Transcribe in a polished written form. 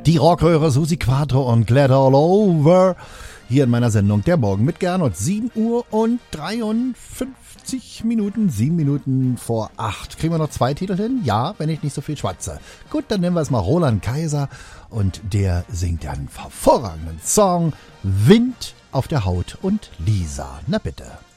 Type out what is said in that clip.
Die Rockröhre Susi Quattro und Glad All Over. Hier in meiner Sendung Der Morgen mit Gernot. 7 Uhr und 53 Minuten. 7 Minuten vor 8. Kriegen wir noch 2 Titel hin? Ja, wenn ich nicht so viel schwatze. Gut, dann nennen wir es mal Roland Kaiser. Und der singt einen hervorragenden Song. Wind auf der Haut und Lisa. Na bitte.